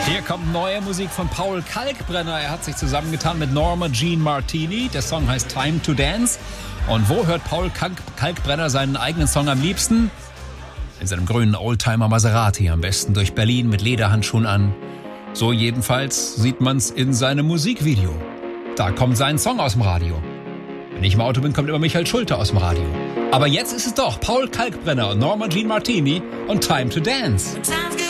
Hier kommt neue Musik von Paul Kalkbrenner. Er hat sich zusammengetan mit Norma Jean Martini. Der Song heißt Time to Dance. Und wo hört Paul Kalkbrenner seinen eigenen Song am liebsten? In seinem grünen Oldtimer Maserati, am besten durch Berlin mit Lederhandschuhen an. So jedenfalls sieht man's in seinem Musikvideo. Da kommt sein Song aus dem Radio. Wenn ich im Auto bin, kommt immer Michael Schulte aus dem Radio. Aber jetzt ist es doch Paul Kalkbrenner und Norma Jean Martini und Time to Dance.